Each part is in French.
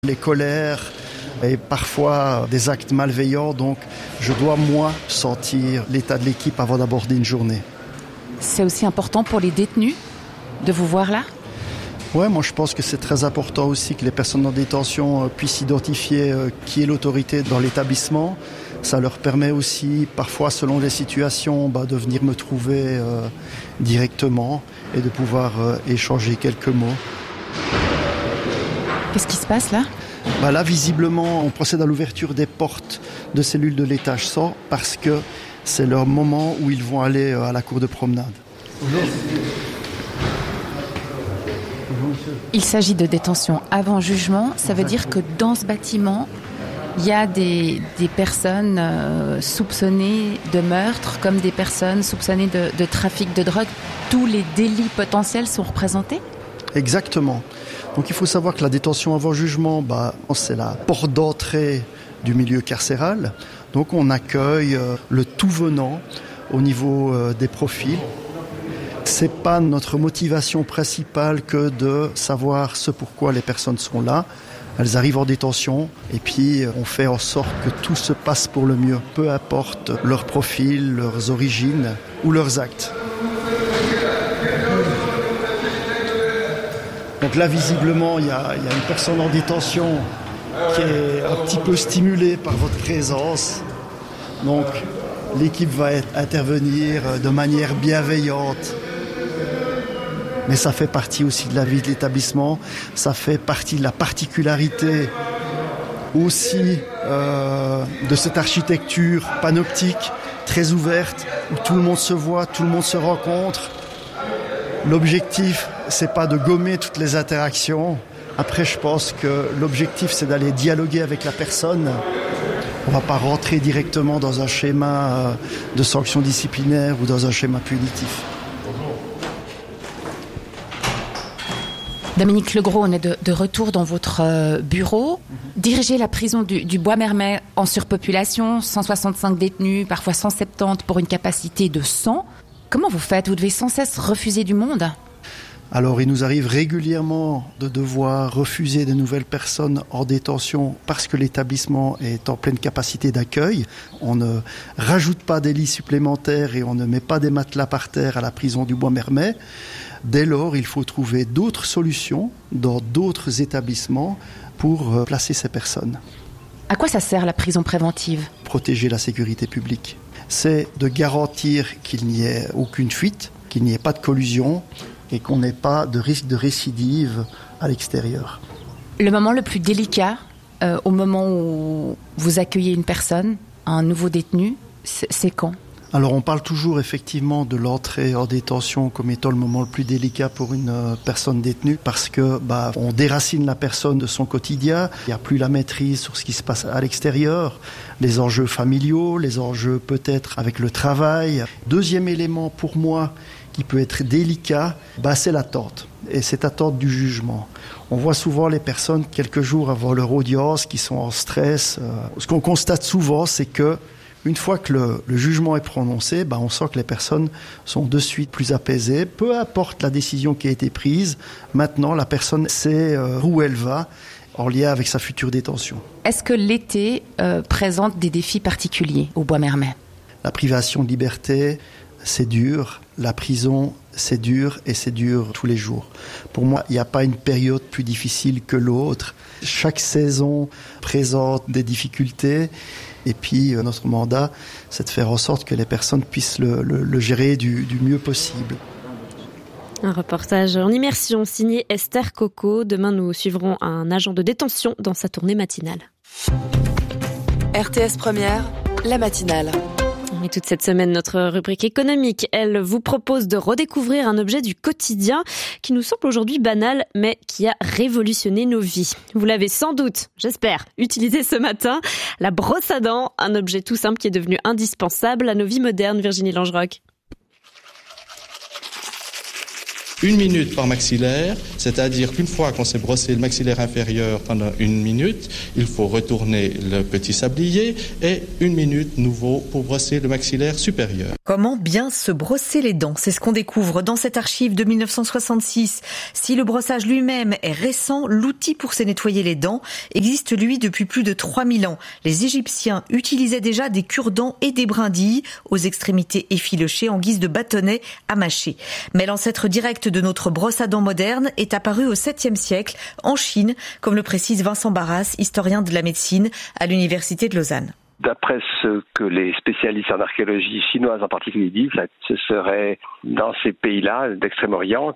les colères et parfois des actes malveillants. Donc je dois, moi, sentir l'état de l'équipe avant d'aborder une journée. C'est aussi important pour les détenus de vous voir là ? Oui, moi je pense que c'est très important aussi que les personnes en détention puissent identifier qui est l'autorité dans l'établissement. Ça leur permet aussi, parfois selon les situations, de venir me trouver directement et de pouvoir échanger quelques mots. Qu'est-ce qui se passe là ? Là, visiblement, on procède à l'ouverture des portes de cellules de l'étage 100 parce que c'est leur moment où ils vont aller à la cour de promenade. Bonjour. Il s'agit de détention avant jugement. Ça veut dire que dans ce bâtiment, il y a des personnes soupçonnées de meurtre, comme des personnes soupçonnées de trafic de drogue. Tous les délits potentiels sont représentés ? Exactement. Donc il faut savoir que la détention avant jugement, c'est la porte d'entrée du milieu carcéral. Donc on accueille le tout venant au niveau des profils. C'est pas notre motivation principale que de savoir ce pourquoi les personnes sont là. Elles arrivent en détention et puis on fait en sorte que tout se passe pour le mieux, peu importe leur profil, leurs origines ou leurs actes. Donc là, visiblement, il y a une personne en détention qui est un petit peu stimulée par votre présence. Donc l'équipe va intervenir de manière bienveillante. Mais ça fait partie aussi de la vie de l'établissement, ça fait partie de la particularité aussi de cette architecture panoptique, très ouverte, où tout le monde se voit, tout le monde se rencontre. L'objectif, c'est pas de gommer toutes les interactions. Après, je pense que l'objectif, c'est d'aller dialoguer avec la personne. On va pas rentrer directement dans un schéma de sanctions disciplinaires ou dans un schéma punitif. Dominique Legros, on est de retour dans votre bureau. Dirigez la prison du Bois-Mermet en surpopulation, 165 détenus, parfois 170 pour une capacité de 100. Comment vous faites ? Vous devez sans cesse refuser du monde ? Alors, il nous arrive régulièrement de devoir refuser de nouvelles personnes en détention parce que l'établissement est en pleine capacité d'accueil. On ne rajoute pas des lits supplémentaires et on ne met pas des matelas par terre à la prison du Bois-Mermet. Dès lors, il faut trouver d'autres solutions dans d'autres établissements pour placer ces personnes. À quoi ça sert la prison préventive ? Protéger la sécurité publique. C'est de garantir qu'il n'y ait aucune fuite, qu'il n'y ait pas de collusion et qu'on n'ait pas de risque de récidive à l'extérieur. Le moment le plus délicat, au moment où vous accueillez une personne, un nouveau détenu, c'est quand ? Alors on parle toujours effectivement de l'entrée en détention comme étant le moment le plus délicat pour une personne détenue parce que on déracine la personne de son quotidien, il n'y a plus la maîtrise sur ce qui se passe à l'extérieur, les enjeux familiaux, les enjeux peut-être avec le travail. Deuxième élément pour moi qui peut être délicat, c'est l'attente et cette attente du jugement. On voit souvent les personnes quelques jours avant leur audience qui sont en stress. Ce qu'on constate souvent, c'est que une fois que le jugement est prononcé, on sent que les personnes sont de suite plus apaisées. Peu importe la décision qui a été prise, maintenant la personne sait où elle va en lien avec sa future détention. Est-ce que l'été présente des défis particuliers au Bois-Mermet ? La privation de liberté, c'est dur. La prison, c'est dur et c'est dur tous les jours. Pour moi, il n'y a pas une période plus difficile que l'autre. Chaque saison présente des difficultés. Et puis, notre mandat, c'est de faire en sorte que les personnes puissent le gérer du mieux possible. Un reportage en immersion signé Esther Coco. Demain, nous suivrons un agent de détention dans sa tournée matinale. RTS Première, la matinale. Et toute cette semaine, notre rubrique économique, elle vous propose de redécouvrir un objet du quotidien qui nous semble aujourd'hui banal, mais qui a révolutionné nos vies. Vous l'avez sans doute, j'espère, utilisé ce matin, la brosse à dents, un objet tout simple qui est devenu indispensable à nos vies modernes. Virginie Langerock. 1 minute par maxillaire, c'est-à-dire qu'une fois qu'on s'est brossé le maxillaire inférieur pendant 1 minute, il faut retourner le petit sablier et 1 minute nouveau pour brosser le maxillaire supérieur. Comment bien se brosser les dents ? C'est ce qu'on découvre dans cette archive de 1966. Si le brossage lui-même est récent, l'outil pour se nettoyer les dents existe lui depuis plus de 3000 ans. Les Égyptiens utilisaient déjà des cure-dents et des brindilles aux extrémités effilochées en guise de bâtonnets à mâcher. Mais l'ancêtre direct de notre brosse à dents moderne est apparu au 7e siècle en Chine, comme le précise Vincent Barras, historien de la médecine à l'Université de Lausanne. D'après ce que les spécialistes en archéologie chinoise en particulier disent, ce serait dans ces pays-là d'Extrême-Orient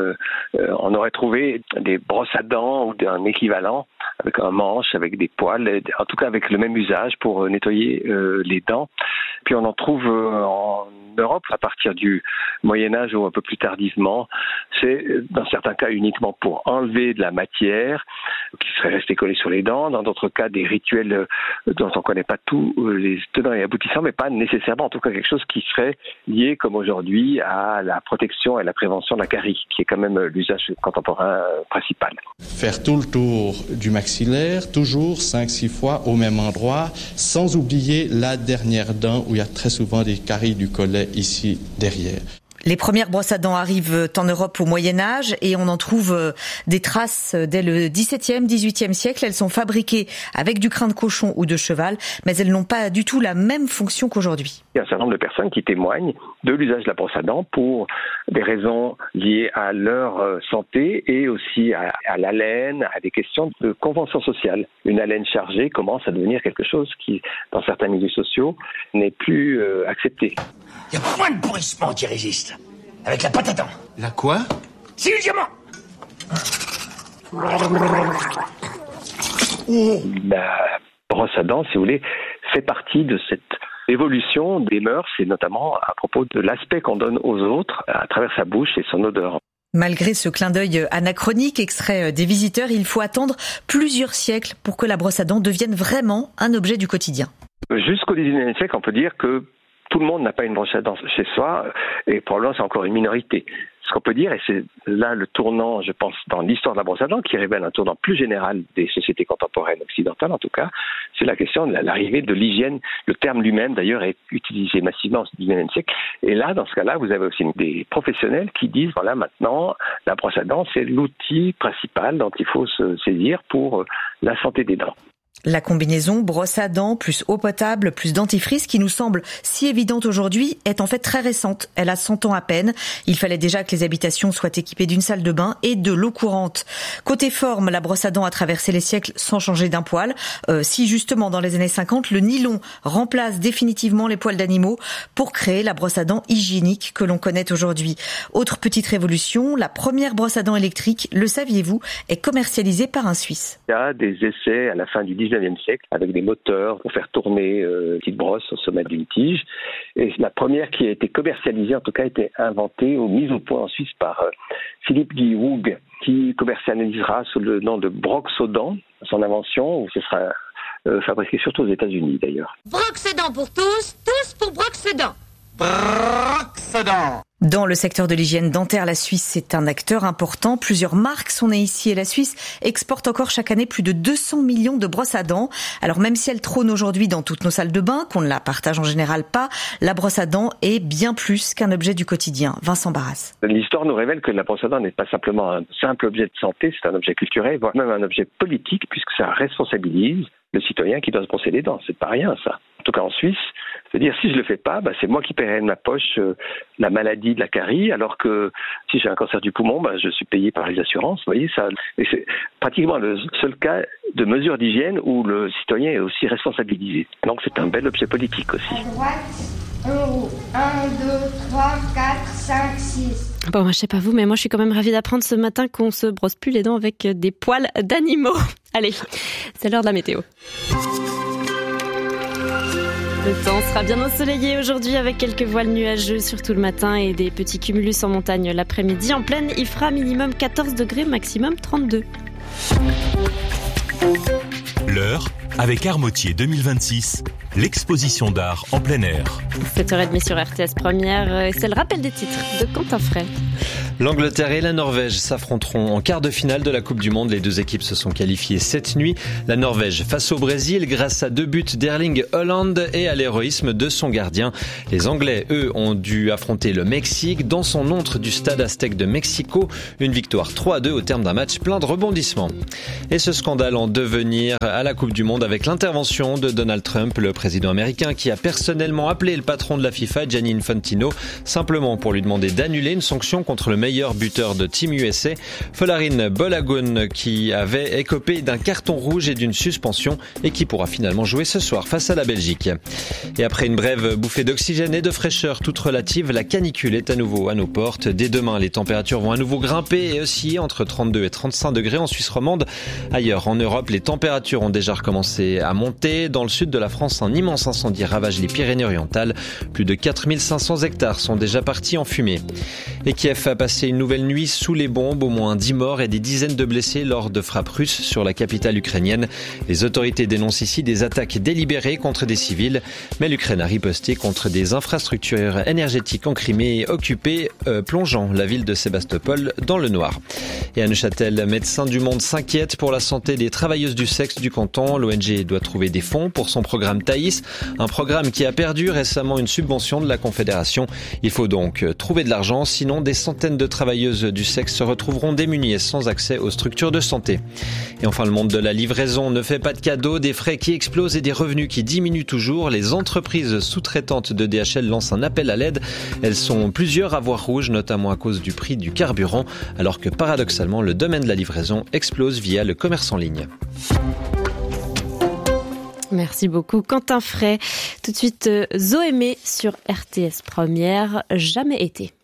qu'on aurait trouvé des brosses à dents ou un équivalent avec un manche, avec des poils, en tout cas avec le même usage pour nettoyer les dents. Puis on en trouve en Europe à partir du Moyen-Âge ou un peu plus tardivement. C'est dans certains cas uniquement pour enlever de la matière qui serait restée collée sur les dents. Dans d'autres cas, des rituels dont on ne connaît pas tous les tenants et aboutissants, mais pas nécessairement en tout cas quelque chose qui serait lié comme aujourd'hui à la protection et la prévention de la carie, qui est quand même l'usage contemporain principal. Faire tout le tour du maxillaire, toujours 5-6 fois au même endroit, sans oublier la dernière dent où il y a très souvent des caries du collet ici derrière. Les premières brosses à dents arrivent en Europe au Moyen-Âge et on en trouve des traces dès le XVIIe, XVIIIe siècle. Elles sont fabriquées avec du crin de cochon ou de cheval, mais elles n'ont pas du tout la même fonction qu'aujourd'hui. Il y a un certain nombre de personnes qui témoignent de l'usage de la brosse à dents pour des raisons liées à leur santé et aussi à l'haleine, à des questions de convention sociale. Une haleine chargée commence à devenir quelque chose qui, dans certains milieux sociaux, n'est plus accepté. Il y a point de pourrissement qui résiste. Avec la pâte à dents. La quoi ? C'est le diamant. La brosse à dents, si vous voulez, fait partie de cette évolution des mœurs et notamment à propos de l'aspect qu'on donne aux autres à travers sa bouche et son odeur. Malgré ce clin d'œil anachronique extrait des visiteurs, il faut attendre plusieurs siècles pour que la brosse à dents devienne vraiment un objet du quotidien. Jusqu'au XIXe siècle, on peut dire que tout le monde n'a pas une brosse à dents chez soi, et probablement c'est encore une minorité. Ce qu'on peut dire, et c'est là le tournant, je pense, dans l'histoire de la brosse à dents, qui révèle un tournant plus général des sociétés contemporaines occidentales, en tout cas, c'est la question de l'arrivée de l'hygiène. Le terme lui-même, d'ailleurs, est utilisé massivement au XIXe siècle. Et là, dans ce cas-là, vous avez aussi des professionnels qui disent, voilà, maintenant, la brosse à dents, c'est l'outil principal dont il faut se saisir pour la santé des dents. La combinaison brosse à dents plus eau potable plus dentifrice qui nous semble si évidente aujourd'hui est en fait très récente. Elle a 100 ans à peine. Il fallait déjà que les habitations soient équipées d'une salle de bain et de l'eau courante. Côté forme, la brosse à dents a traversé les siècles sans changer d'un poil. Si justement dans les années 50, le nylon remplace définitivement les poils d'animaux pour créer la brosse à dents hygiénique que l'on connaît aujourd'hui. Autre petite révolution, la première brosse à dents électrique, le saviez-vous, est commercialisée par un Suisse. Il y a des essais à la fin du 19e siècle avec des moteurs pour faire tourner une petite brosse au sommet d'une tige. Et la première qui a été commercialisée, en tout cas, a été inventée ou mise au point en Suisse par Philippe Guy Woog, qui commercialisera sous le nom de Broxodent, son invention, où ce sera fabriqué surtout aux États-Unis d'ailleurs. Broxodent pour tous, tous pour Broxodent. Broxodent. Dans le secteur de l'hygiène dentaire, la Suisse est un acteur important. Plusieurs marques sont nées ici et la Suisse exporte encore chaque année plus de 200 millions de brosses à dents. Alors même si elle trône aujourd'hui dans toutes nos salles de bain, qu'on ne la partage en général pas, la brosse à dents est bien plus qu'un objet du quotidien. Vincent Barras. L'histoire nous révèle que la brosse à dents n'est pas simplement un simple objet de santé, c'est un objet culturel, voire même un objet politique, puisque ça responsabilise le citoyen qui doit se brosser les dents. C'est pas rien, ça. En tout cas en Suisse, c'est-à-dire si je le fais pas, c'est moi qui paierai de ma poche la maladie de la carie, alors que si j'ai un cancer du poumon, je suis payé par les assurances. Vous voyez ça, et c'est pratiquement le seul cas de mesure d'hygiène où le citoyen est aussi responsabilisé. Donc c'est un bel objet politique aussi. À droite, en haut, 1, 2, 3, 4, 5, 6. Bon, je sais pas vous, mais moi je suis quand même ravie d'apprendre ce matin qu'on se brosse plus les dents avec des poils d'animaux. Allez, c'est l'heure de la météo. Le temps sera bien ensoleillé aujourd'hui avec quelques voiles nuageux, surtout le matin, et des petits cumulus en montagne l'après-midi. En plaine, il fera minimum 14 degrés, maximum 32. L'heure avec Armotier 2026, l'exposition d'art en plein air. 7h30 sur RTS Première, c'est le rappel des titres de Quentin Frey. L'Angleterre et la Norvège s'affronteront en quart de finale de la Coupe du Monde. Les deux équipes se sont qualifiées cette nuit. La Norvège face au Brésil grâce à 2 buts d'Erling Haaland et à l'héroïsme de son gardien. Les Anglais, eux, ont dû affronter le Mexique dans son montre du stade Aztec de Mexico. Une victoire 3-2 au terme d'un match plein de rebondissements. Et ce scandale en devenir à la Coupe du Monde avec l'intervention de Donald Trump, le président américain qui a personnellement appelé le patron de la FIFA, Gianni Infantino, simplement pour lui demander d'annuler une sanction contre le meilleur buteur de Team USA, Folarin Balogun, qui avait écopé d'un carton rouge et d'une suspension et qui pourra finalement jouer ce soir face à la Belgique. Et après une brève bouffée d'oxygène et de fraîcheur toute relative, la canicule est à nouveau à nos portes. Dès demain, les températures vont à nouveau grimper et osciller entre 32 et 35 degrés en Suisse romande. Ailleurs, en Europe, les températures ont déjà recommencé à monter. Dans le sud de la France, un immense incendie ravage les Pyrénées-Orientales. Plus de 4500 hectares sont déjà partis en fumée. Et Kiev a passé une nouvelle nuit sous les bombes, au moins 10 morts et des dizaines de blessés lors de frappes russes sur la capitale ukrainienne. Les autorités dénoncent ici des attaques délibérées contre des civils, mais l'Ukraine a riposté contre des infrastructures énergétiques en Crimée occupées, plongeant la ville de Sébastopol dans le noir. Et à Neuchâtel, Médecins du Monde s'inquiète pour la santé des travailleuses du sexe du canton. L'ONG doit trouver des fonds pour son programme Thaïs, un programme qui a perdu récemment une subvention de la Confédération. Il faut donc trouver de l'argent, sinon des centaines de travailleuses du sexe se retrouveront démunies et sans accès aux structures de santé. Et enfin, le monde de la livraison ne fait pas de cadeaux, des frais qui explosent et des revenus qui diminuent toujours. Les entreprises sous-traitantes de DHL lancent un appel à l'aide. Elles sont plusieurs à voir rouge, notamment à cause du prix du carburant, alors que paradoxalement, le domaine de la livraison explose via le commerce en ligne. Merci beaucoup Quentin Fray. Tout de suite, Zoémé sur RTS Première, Jamais été.